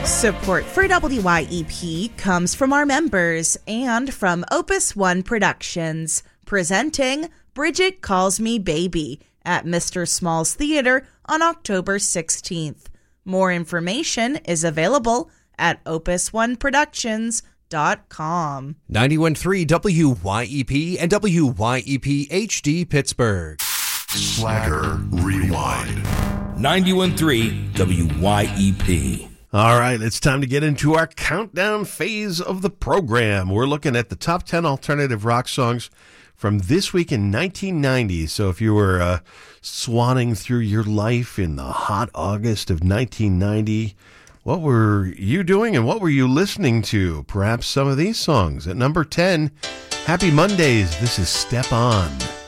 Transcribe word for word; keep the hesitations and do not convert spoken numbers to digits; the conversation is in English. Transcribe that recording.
Support for W Y E P comes from our members and from Opus One Productions, presenting Bridget Calls Me Baby at Mister Small's Theater on October sixteenth. More information is available at opus one productions dot com. ninety-one point three W Y E P and W Y E P H D Pittsburgh. Slacker Rewind. ninety-one point three W Y E P. All right, it's time to get into our countdown phase of the program. We're looking at the top ten alternative rock songs from this week in nineteen ninety. So if you were uh, swanning through your life in the hot August of nineteen ninety, what were you doing and what were you listening to? Perhaps some of these songs. At number ten, Happy Mondays, this is Step On.